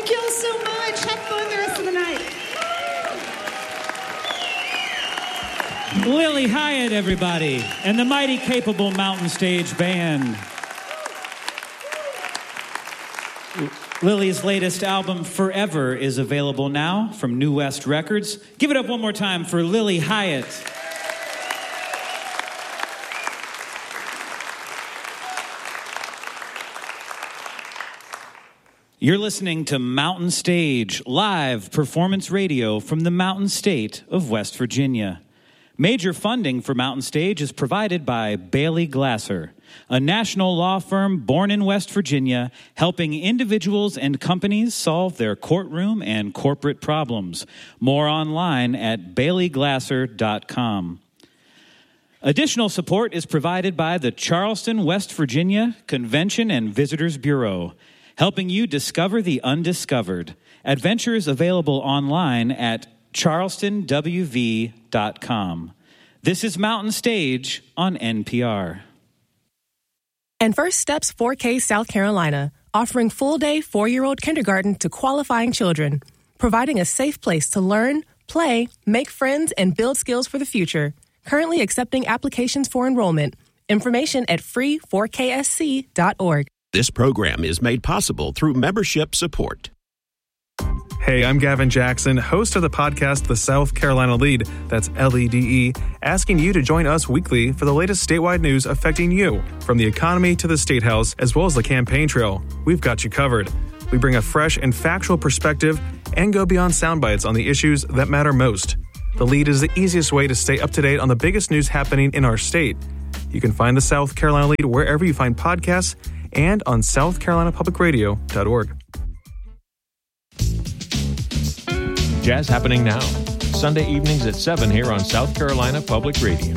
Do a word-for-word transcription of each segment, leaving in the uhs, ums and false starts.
Thank you all so much. Have fun the rest of the night. Lily Hyatt, everybody, and the mighty capable Mountain Stage Band. Lily's latest album, Forever, is available now from New West Records. Give it up one more time for Lily Hyatt. You're listening to Mountain Stage, live performance radio from the Mountain State of West Virginia. Major funding for Mountain Stage is provided by Bailey Glasser, a national law firm born in West Virginia, helping individuals and companies solve their courtroom and corporate problems. More online at bailey glasser dot com. Additional support is provided by the Charleston, West Virginia Convention and Visitors Bureau, helping you discover the undiscovered. Adventures available online at charleston w v dot com. This is Mountain Stage on N P R. And First Steps four K South Carolina, offering full-day four-year-old kindergarten to qualifying children, providing a safe place to learn, play, make friends, and build skills for the future. Currently accepting applications for enrollment. Information at free four k s c dot org. This program is made possible through membership support. Hey, I'm Gavin Jackson, host of the podcast The South Carolina Lead, that's L E D E, asking you to join us weekly for the latest statewide news affecting you, from the economy to the State House, as well as the campaign trail. We've got you covered. We bring a fresh and factual perspective and go beyond sound bites on the issues that matter most. The Lead is the easiest way to stay up to date on the biggest news happening in our state. You can find the South Carolina Lead wherever you find podcasts and on south carolina public radio dot org. Jazz happening now, Sunday evenings at seven here on South Carolina Public Radio.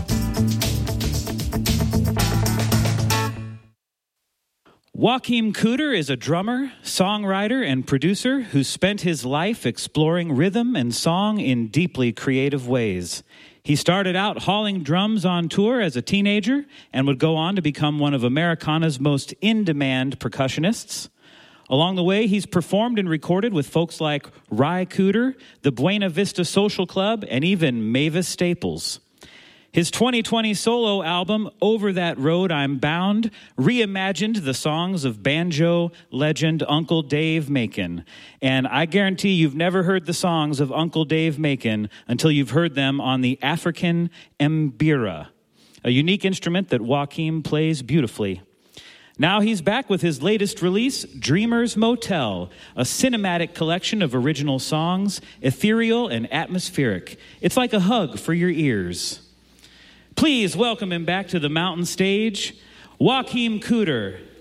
Joachim Cooter is a drummer, songwriter, and producer who spent his life exploring rhythm and song in deeply creative ways. He started out hauling drums on tour as a teenager and would go on to become one of Americana's most in-demand percussionists. Along the way, he's performed and recorded with folks like Ry Cooder, the Buena Vista Social Club, and even Mavis Staples. His twenty twenty solo album, Over That Road I'm Bound, reimagined the songs of banjo legend Uncle Dave Macon. And I guarantee you've never heard the songs of Uncle Dave Macon until you've heard them on the African mbira, a unique instrument that Joachim plays beautifully. Now he's back with his latest release, Dreamer's Motel, a cinematic collection of original songs, ethereal and atmospheric. It's like a hug for your ears. Please welcome him back to the Mountain Stage, Joachim Cooter.